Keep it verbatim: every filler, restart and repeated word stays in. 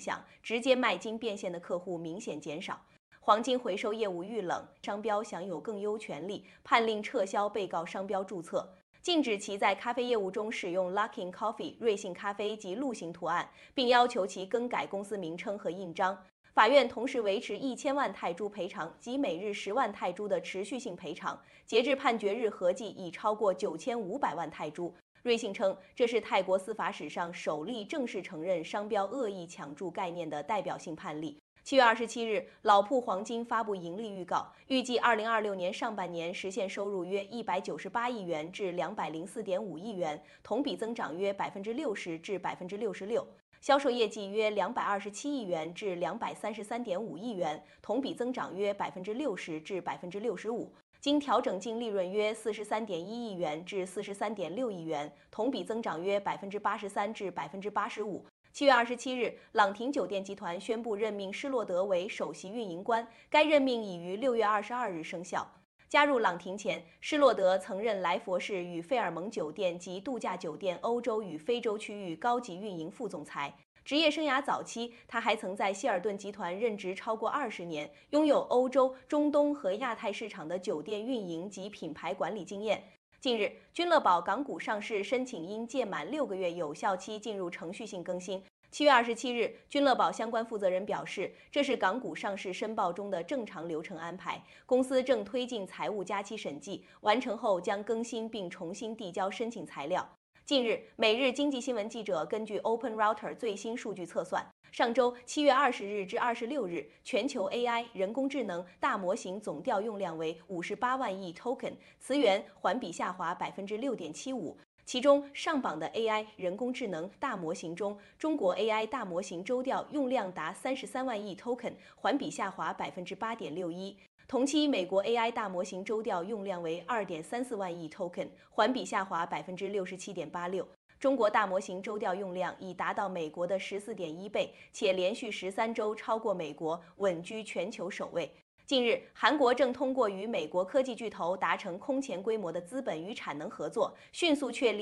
响，直接卖金变现的客户明显减少。黄金回收业务遇冷，商标享有更优权利，判令撤销被告商标注册，禁止其在咖啡业务中使用 Luckin Coffee 瑞幸咖啡及鹿形图案，并要求其更改公司名称和印章。法院同时维持一千万泰铢赔偿及每日十万泰铢的持续性赔偿，截至判决日合计已超过九千五百万泰铢。瑞幸称，这是泰国司法史上首例正式承认商标恶意抢注概念的代表性判例。七月二十七日，老铺黄金发布盈利预告，预计二零二六年上半年实现收入约一百九十八亿元至两百零四点五亿元，同比增长约百分之六十至百分之六十六；销售业绩约两百二十七亿元至两百三十三点五亿元，同比增长约百分之六十至百分之六十五；经调整净利润约四十三点一亿元至四十三点六亿元，同比增长约百分之八十三至百分之八十五。七月二十七日，朗廷酒店集团宣布任命施洛德为首席运营官，该任命已于六月二十二日生效。加入朗廷前，施洛德曾任莱佛士与费尔蒙酒店及度假酒店欧洲与非洲区域高级运营副总裁。职业生涯早期，他还曾在希尔顿集团任职超过二十年，拥有欧洲、中东和亚太市场的酒店运营及品牌管理经验。近日，君乐宝港股上市申请因届满六个月有效期进入程序性更新。七月二十七日，君乐宝相关负责人表示，这是港股上市申报中的正常流程安排，公司正推进财务加期审计，完成后将更新并重新递交申请材料。近日，每日经济新闻记者根据 Open Router 最新数据测算，上周七月二十日至二十六日，全球 A I 人工智能大模型总调用量为五十八万亿 token， 词源环比下滑百分之六点七五。其中上榜的 A I 人工智能大模型中，中国 A I 大模型周调用量达三十三万亿 token， 环比下滑百分之八点六一。同期，美国 A I 大模型周调用量为二点三四万亿 token， 环比下滑百分之六十七点八六。中国大模型周调用量已达到美国的十四点一倍，且连续十三周超过美国，稳居全球首位。近日，韩国正通过与美国科技巨头达成空前规模的资本与产能合作，迅速确立